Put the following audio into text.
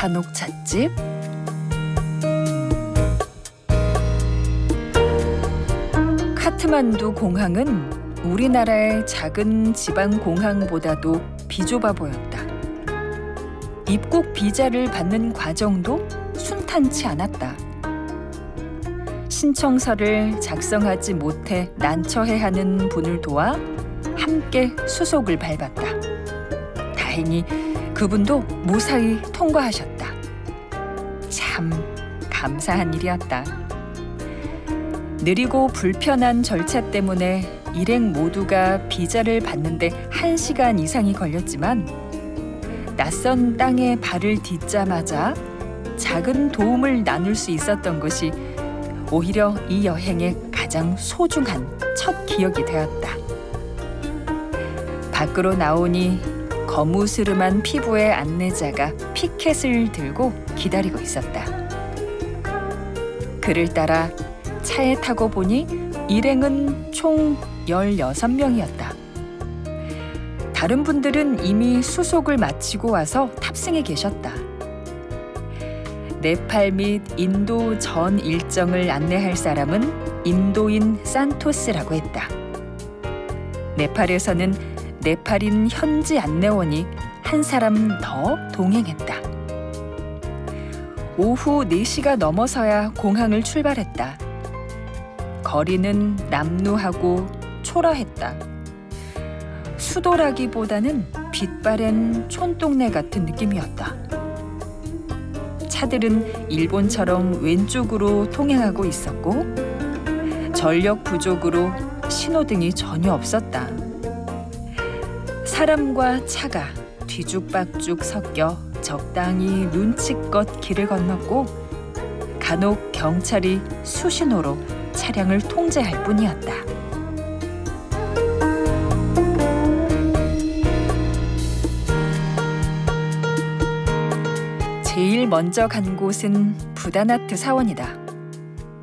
한옥 찻집. 카트만두 공항은 우리나라의 작은 지방 공항보다도 비좁아 보였다. 입국 비자를 받는 과정도 순탄치 않았다. 신청서를 작성하지 못해 난처해하는 분을 도와 함께 수속을 밟았다. 다행히 그분도 무사히 통과하셨다. 참 감사한 일이었다. 느리고 불편한 절차 때문에 일행 모두가 비자를 받는데 1시간 이상이 걸렸지만 낯선 땅에 발을 딛자마자 작은 도움을 나눌 수 있었던 것이 오히려 이 여행의 가장 소중한 첫 기억이 되었다. 밖으로 나오니 거무스름한 피부의 안내자가 피켓을 들고 기다리고 있었다. 그를 따라 차에 타고 보니 일행은 총 16명이었다. 다른 분들은 이미 수속을 마치고 와서 탑승해 계셨다. 네팔 및 인도 전 일정을 안내할 사람은 인도인 산토스라고 했다. 네팔에서는 네팔인 현지 안내원이 한 사람 더 동행했다. 오후 4시가 넘어서야 공항을 출발했다. 거리는 남루하고 초라했다. 수도라기보다는 빛바랜 촌동네 같은 느낌이었다. 차들은 일본처럼 왼쪽으로 통행하고 있었고 전력 부족으로 신호등이 전혀 없었다. 사람과 차가 뒤죽박죽 섞여 적당히 눈치껏 길을 건넜고 간혹 경찰이 수신호로 차량을 통제할 뿐이었다. 제일 먼저 간 곳은 부다나트 사원이다.